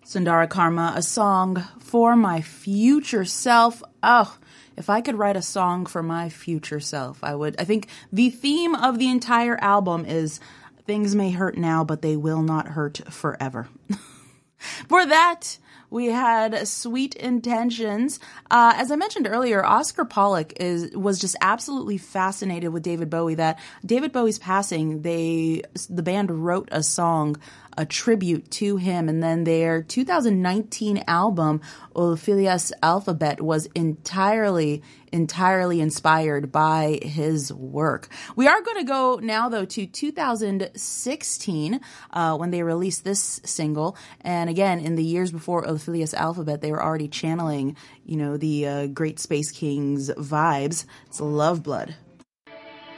Sundara Karma, a song for my future self. Oh, if I could write a song for my future self, I would. I think the theme of the entire album is things may hurt now, but they will not hurt forever. For that, we had Sweet Intentions. As I mentioned earlier, Oscar Pollock was just absolutely fascinated with David Bowie. That David Bowie's passing, the band wrote a song, a tribute to him, and then their 2019 album, Olophilas Alphabet, was entirely inspired by his work. We are going to go now, though, to 2016, when they released this single. And again, in the years before Olophilas Alphabet, they were already channeling, the Great Space Kings vibes. It's Love Blood.